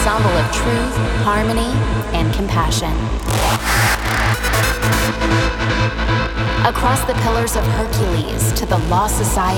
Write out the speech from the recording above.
ensemble of truth, harmony, and compassion. Across the Pillars of Hercules to the Law Society